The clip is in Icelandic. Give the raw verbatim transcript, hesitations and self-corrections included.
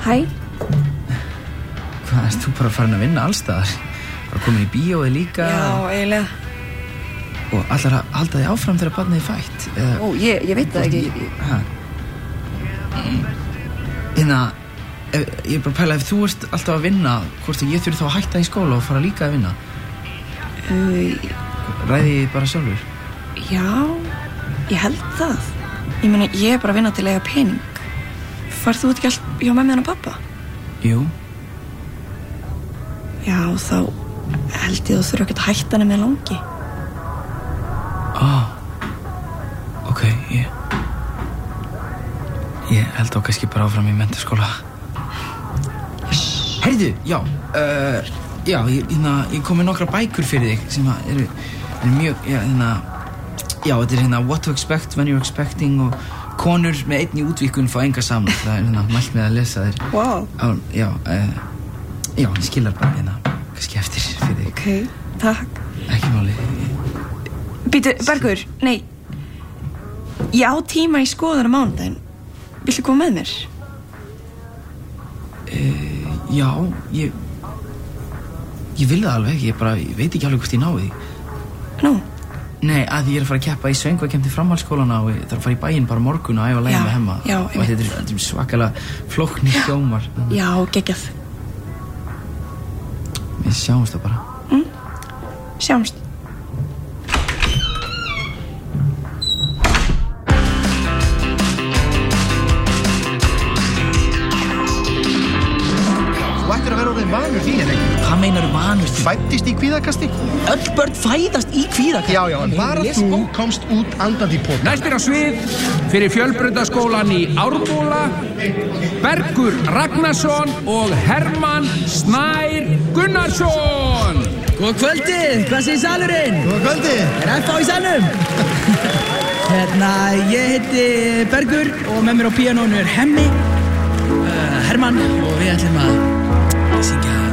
Hæ? Hvað, erst þú bara farin að vinna allstaðar? Bara komin í bíóið líka? Já, eiginlega. Og allar að halda þig áfram þegar barnið er fætt? Eða... Ó, ég, ég veit það ekki. Hæ? Hérna, ég er bara að pæla, ef þú ert alltaf að vinna, hvort ég þurfi þá að hætta í skóla og fara líka að vinna? Uh, Ræði ég bara sjálfur? Já, ég held það. Ég meina, ég er bara að vinna til að eiga pening. Farð þú ekki allt hjá mömmu og pappa? Jú. Já, þá held ég þú þurfi ekki að hætta hana með langi. Ah, ok, ég... Ég held á kannski bara áfram í menntaskóla. Yes. Heyrðu, já, uh, já, ég, hérna, ég kom með nokkra bækur fyrir þig sem að eru, eru mjög, já, hérna, já, þetta er hérna What to Expect When You're Expecting og konur með einni útvíkun fá enga saman. Það er hérna mælt með að lesa þér. Wow. Á, já, uh, já, ég skilar bara hérna, kannski eftir fyrir þig. Ok, takk. Ekki máli. Býtu, Bergur, nei, ég á tíma í skoðun á mánudaginn. Viltu koma með mér? Uh, já, ég... Ég vil það alveg, ég bara, ég veit ekki alveg hvort ég náði því. Nú? Nei, að ég er að fara að keppa í söngvakeppni framhaldsskólana og ég þarf að fara í bæinn bara morgun og æfa lagið með Hemma. Já, og þetta er, þetta er svakalega flóknir hljómar. Já, geggjað. Við sjáumst það bara. Mm, sjáumst. Þú ættir að vera orðin vanur því, en ekki? Hvað meinar þú vanur því? Fæddist í kvíðakasti? Öll börn fæðast í kvíðakasti. Já, já, en bara þú komst út andandi í póka. Næstir á svið fyrir Fjölbrautaskólann í Ármúla, Bergur Ragnarsson og Hermann Snær Gunnarsson. Góða kvöldið, hvað segir salurinn? Góða kvöldið. Er F á í salnum? Hérna, ég heiti Bergur og með mér á píanónu er Hemmi, uh, Hermann og við ætlum að syngja